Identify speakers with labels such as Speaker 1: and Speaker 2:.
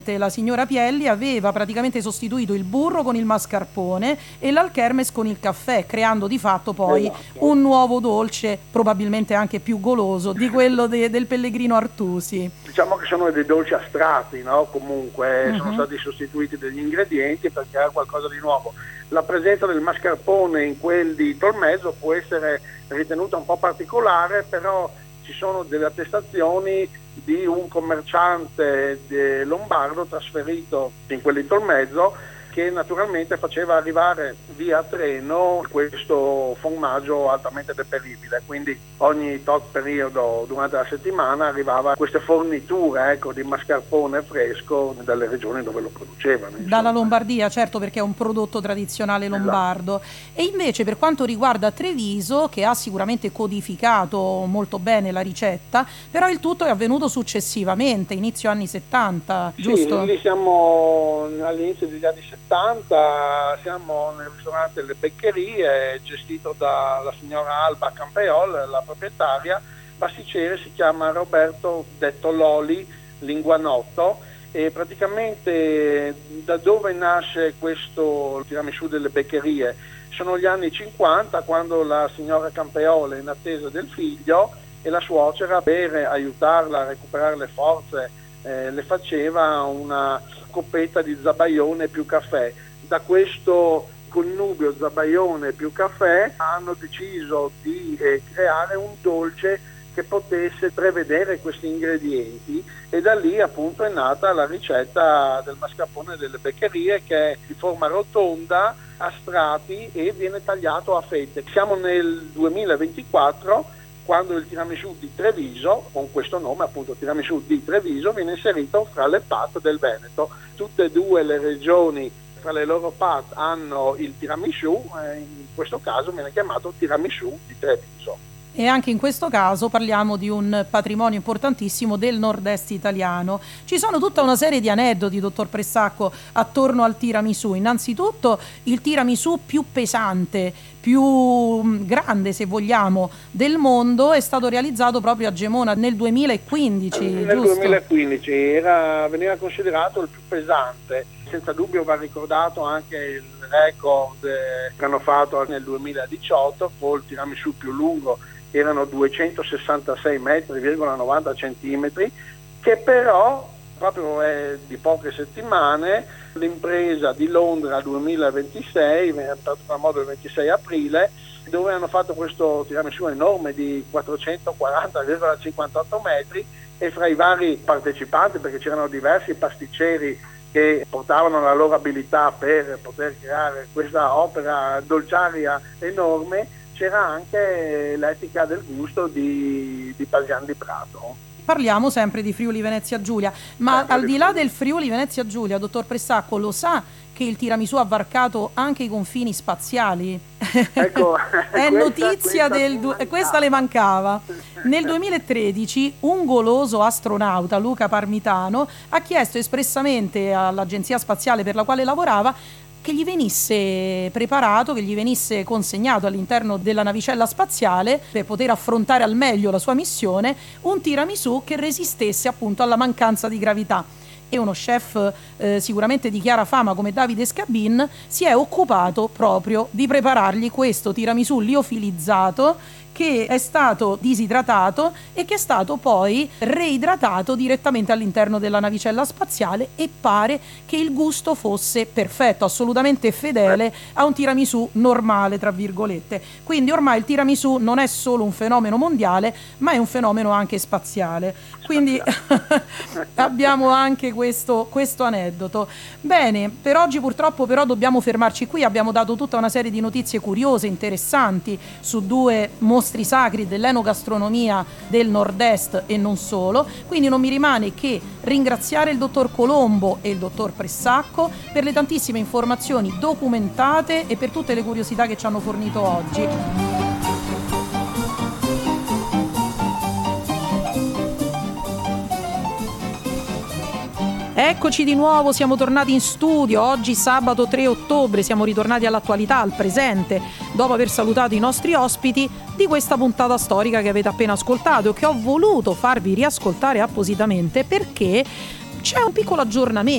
Speaker 1: La signora Pielli aveva praticamente sostituito il burro con il mascarpone e l'alchermes con il caffè, creando di fatto poi
Speaker 2: Esatto.
Speaker 1: un nuovo dolce, probabilmente anche più goloso di quello del Pellegrino Artusi.
Speaker 2: Diciamo che sono dei dolci astratti, no? Comunque sono
Speaker 1: Mhm.
Speaker 2: stati sostituiti degli ingredienti per creare qualcosa di nuovo. La presenza del mascarpone in quel di Tolmezzo può essere ritenuta un po' particolare, però ci sono delle attestazioni di un commerciante lombardo trasferito in quel di Tolmezzo, che naturalmente faceva arrivare via treno questo formaggio altamente deperibile, quindi ogni tot periodo durante la settimana arrivava queste forniture, ecco, di mascarpone fresco dalle regioni dove lo producevano,
Speaker 1: Dalla
Speaker 2: insomma.
Speaker 1: Lombardia, certo, perché è un prodotto tradizionale
Speaker 2: Esatto.
Speaker 1: lombardo. E invece per quanto riguarda Treviso, che ha sicuramente codificato molto bene la ricetta, però il tutto è avvenuto successivamente, inizio anni 70,
Speaker 2: Sì,
Speaker 1: giusto?
Speaker 2: lì siamo all'inizio degli anni 70, siamo nel ristorante Le Beccherie, gestito dalla signora Alba Campeol, la proprietaria. Pasticcere si chiama Roberto detto Loli Linguanotto, e praticamente da dove nasce questo tiramisù delle Beccherie? Sono gli anni 50, quando la signora Campeol è in attesa del figlio e la suocera, per aiutarla a recuperare le forze, le faceva una coppetta di zabaione più caffè. Da questo connubio zabaione più caffè hanno deciso di creare un dolce che potesse prevedere questi ingredienti, e da lì appunto è nata la ricetta del mascarpone delle Beccherie, che è di forma rotonda, a strati, e viene tagliato a fette. Siamo nel 2024, quando il tiramisù di Treviso, con questo nome appunto tiramisù di Treviso, viene inserito fra le PAT del Veneto. Tutte e due le regioni fra le loro PAT hanno il tiramisù, in questo caso viene chiamato tiramisù di Treviso.
Speaker 1: E anche in questo caso parliamo di un patrimonio importantissimo del nord-est italiano. Ci sono tutta una serie di aneddoti, dottor Pressacco, attorno al tiramisù. Innanzitutto il tiramisù più pesante, più grande se vogliamo, del mondo è stato realizzato proprio a Gemona nel 2015,
Speaker 2: Nel
Speaker 1: giusto?
Speaker 2: 2015 veniva considerato il più pesante. Senza dubbio va ricordato anche il record che hanno fatto nel 2018, con il tiramisù più lungo, erano 266 metri,90 centimetri, che però proprio è di poche settimane. L'impresa di Londra 2026, per modo il 26 aprile, dove hanno fatto questo tiramisù enorme di 440,58 metri, e fra i vari partecipanti, perché c'erano diversi pasticceri che portavano la loro abilità per poter creare questa opera dolciaria enorme, c'era anche l'etica del gusto di Paglian di Prato.
Speaker 1: Parliamo sempre di Friuli Venezia Giulia, ma
Speaker 2: Sempre
Speaker 1: al
Speaker 2: di
Speaker 1: di là
Speaker 2: più.
Speaker 1: del Friuli Venezia Giulia, dottor Pressacco, lo sa che il tiramisù ha varcato anche i confini spaziali?
Speaker 2: Ecco,
Speaker 1: È notizia
Speaker 2: questa mi
Speaker 1: questa le
Speaker 2: mancava.
Speaker 1: mancava. Nel 2013 un goloso astronauta, Luca Parmitano, ha chiesto espressamente all'agenzia spaziale per la quale lavorava che gli venisse preparato, che gli venisse consegnato all'interno della navicella spaziale, per poter affrontare al meglio la sua missione, un tiramisù che resistesse appunto alla mancanza di gravità. E uno chef sicuramente di chiara fama come Davide Scabin si è occupato proprio di preparargli questo tiramisù liofilizzato, che è stato disidratato e che è stato poi reidratato direttamente all'interno della navicella spaziale, e pare che il gusto fosse perfetto, assolutamente fedele a un tiramisù normale, tra virgolette. Quindi ormai il tiramisù non è solo un fenomeno mondiale, ma è un fenomeno anche spaziale. Quindi abbiamo anche questo aneddoto. Bene, per oggi purtroppo però dobbiamo fermarci qui. Abbiamo dato tutta una serie di notizie curiose, interessanti, su due mostri sacri dell'enogastronomia del nord-est e non solo. Quindi non mi rimane che ringraziare il dottor Colombo e il dottor Pressacco per le tantissime informazioni documentate e per tutte le curiosità che ci hanno fornito oggi. Eccoci di nuovo, siamo tornati in studio. Oggi sabato 3 ottobre siamo ritornati all'attualità, al presente, dopo aver salutato i nostri ospiti di questa puntata storica che avete appena ascoltato e che ho voluto farvi riascoltare appositamente perché c'è un piccolo aggiornamento.